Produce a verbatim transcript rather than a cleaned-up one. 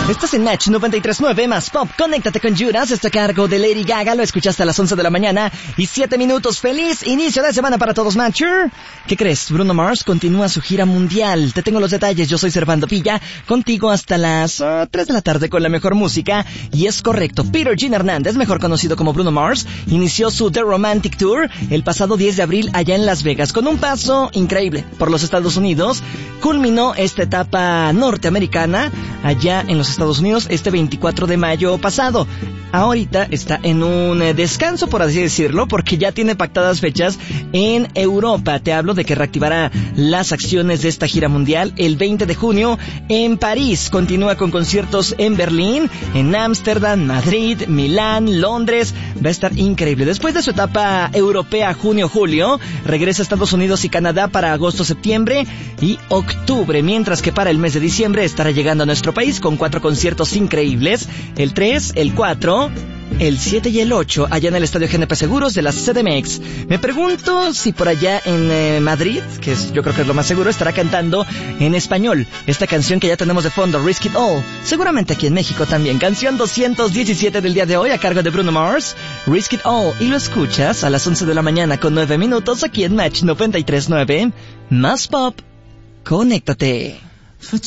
Estás en Match noventa y tres punto nueve más Pop. Conéctate con Judas. Está a cargo de Lady Gaga. Lo escuchaste a las once de la mañana y siete minutos. Feliz inicio de semana para todos, Matcher. ¿Qué crees? Bruno Mars continúa su gira mundial. Te tengo los detalles. Yo soy Servando Pilla. Contigo hasta las uh, tres de la tarde con la mejor música. Y es correcto. Peter Gene Hernández, mejor conocido como Bruno Mars, inició su The Romantic Tour el pasado diez de abril allá en Las Vegas. Con un paso increíble por los Estados Unidos. Culminó esta etapa norteamericana allá en los Estados Unidos este veinticuatro de mayo pasado. Ahorita está en un descanso, por así decirlo, porque ya tiene pactadas fechas en Europa. Te hablo de que reactivará las acciones de esta gira mundial el veinte de junio en París. Continúa con conciertos en Berlín, en Ámsterdam, Madrid, Milán, Londres. Va a estar increíble. Después de su etapa europea junio-julio, regresa a Estados Unidos y Canadá para agosto-septiembre y octubre, mientras que para el mes de diciembre estará llegando a nuestro país con cuatro conciertos increíbles, el tres, el cuatro, el siete y el ocho, allá en el Estadio G N P Seguros de la C D M X. Me pregunto si por allá en eh, Madrid, que es, yo creo que es lo más seguro, estará cantando en español esta canción que ya tenemos de fondo, Risk It All. Seguramente aquí en México también. Canción doscientos diecisiete del día de hoy a cargo de Bruno Mars, Risk It All. Y lo escuchas a las once de la mañana con nueve minutos aquí en Match noventa y tres punto nueve. Más Pop. Conéctate. For